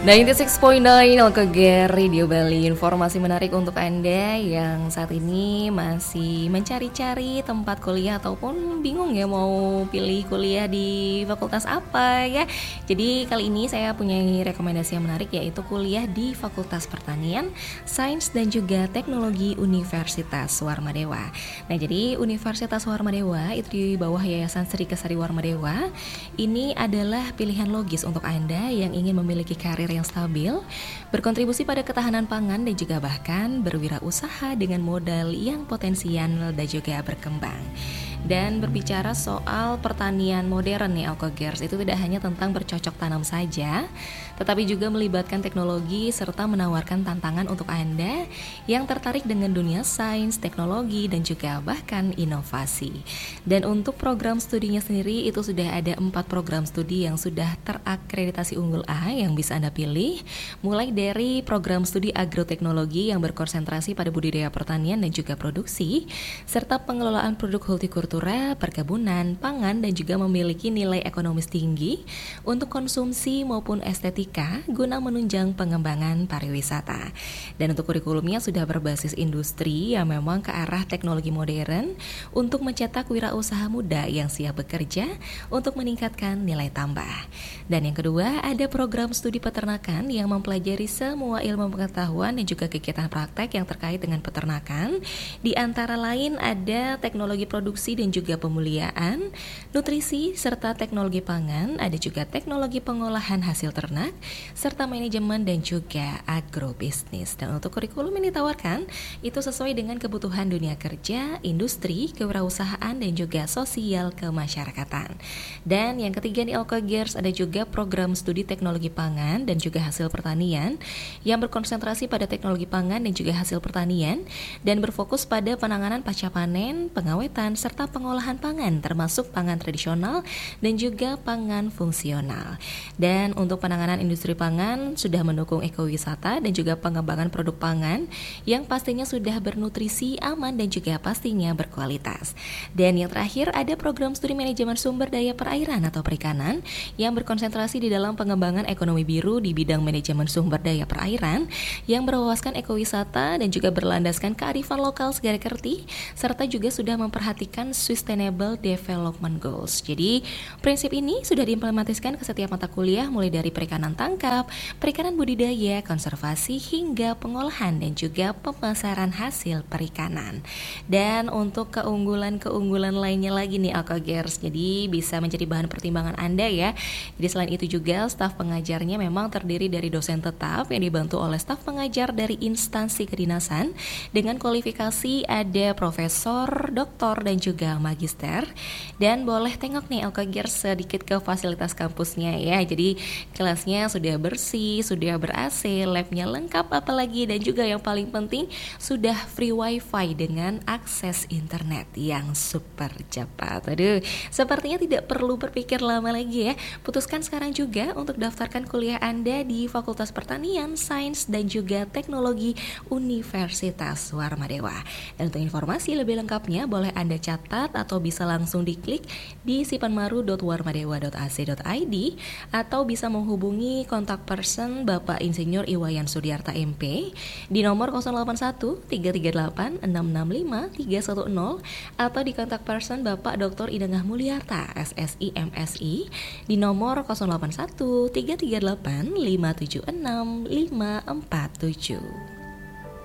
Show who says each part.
Speaker 1: 96.9 LKG Radio Bali. Informasi menarik untuk Anda yang saat ini masih mencari-cari tempat kuliah ataupun bingung ya mau pilih kuliah di fakultas apa ya. Jadi kali ini saya punya rekomendasi yang menarik, yaitu kuliah di Fakultas Pertanian, Sains dan juga Teknologi Universitas Warmadewa. Nah, jadi Universitas Warmadewa itu di bawah Yayasan Sri Kesari Warmadewa. Ini adalah pilihan logis untuk Anda yang ingin memiliki karir yang stabil, berkontribusi pada ketahanan pangan dan juga bahkan berwirausaha dengan modal yang potensial dan juga berkembang. Dan berbicara soal pertanian modern nih Alkogers, itu tidak hanya tentang bercocok tanam saja, tetapi juga melibatkan teknologi serta menawarkan tantangan untuk Anda yang tertarik dengan dunia sains, teknologi, dan juga bahkan inovasi. Dan untuk program studinya sendiri itu sudah ada 4 program studi yang sudah terakreditasi unggul A yang bisa Anda pilih, mulai dari program studi agroteknologi yang berkonsentrasi pada budidaya pertanian dan juga produksi, serta pengelolaan produk hortikultura, perkebunan, pangan, dan juga memiliki nilai ekonomis tinggi untuk konsumsi maupun estetika guna menunjang pengembangan pariwisata. Dan untuk kurikulumnya sudah berbasis industri yang memang ke arah teknologi modern untuk mencetak wirausaha muda yang siap bekerja untuk meningkatkan nilai tambah. Dan yang kedua, ada program studi peternakan yang mempelajari semua ilmu pengetahuan dan juga kegiatan praktek yang terkait dengan peternakan. Di antara lain ada teknologi produksi dan juga pemuliaan, nutrisi, serta teknologi pangan, ada juga teknologi pengolahan hasil ternak, serta manajemen dan juga agrobisnis. Dan untuk kurikulum yang ditawarkan, itu sesuai dengan kebutuhan dunia kerja, industri, kewirausahaan, dan juga sosial kemasyarakatan. Dan yang ketiga di Alkogers ada juga program studi teknologi pangan dan juga hasil pertanian yang berkonsentrasi pada teknologi pangan dan juga hasil pertanian dan berfokus pada penanganan pasca panen, pengawetan, serta pengolahan pangan termasuk pangan tradisional dan juga pangan fungsional. Dan untuk penanganan industri pangan sudah mendukung ekowisata dan juga pengembangan produk pangan yang pastinya sudah bernutrisi, aman, dan juga pastinya berkualitas. Dan yang terakhir ada program studi manajemen sumber daya perairan atau perikanan yang berkonsentrasi di dalam pengembangan ekonomi biru di bidang manajemen sumber daya perairan yang berwawaskan ekowisata dan juga berlandaskan kearifan lokal segala kerti, serta juga sudah memperhatikan Sustainable Development Goals. Jadi prinsip ini sudah diimplementasikan ke setiap mata kuliah, mulai dari perikanan tangkap, perikanan budidaya, konservasi, hingga pengolahan dan juga pemasaran hasil perikanan. Dan untuk keunggulan lainnya lagi nih Alkogers, jadi bisa menjadi bahan pertimbangan Anda ya. Jadi selain itu juga staf pengajarnya memang terdiri dari dosen tetap yang dibantu oleh staf pengajar dari instansi kedinasan dengan kualifikasi ada profesor, doktor, dan juga magister. Dan boleh tengok nih Alkogers sedikit ke fasilitas kampusnya ya. Jadi kelasnya sudah bersih, sudah ber-AC, labnya lengkap apalagi, dan juga yang paling penting sudah free wifi dengan akses internet yang super cepat. Aduh, sepertinya tidak perlu berpikir lama lagi ya. Putuskan sekarang juga untuk daftarkan kuliah Anda di Fakultas Pertanian, Sains, dan juga Teknologi Universitas Warmadewa. Dan untuk informasi lebih lengkapnya boleh Anda catat atau bisa langsung diklik di sipanmaru.warmadewa.ac.id atau bisa menghubungi kontak person Bapak Insinyur Iwayan Sudiarta MP di nomor 081 338 665 310 atau di kontak person Bapak Dr. Idengah Mulyarta SSI MSI di nomor 081 338 576 547.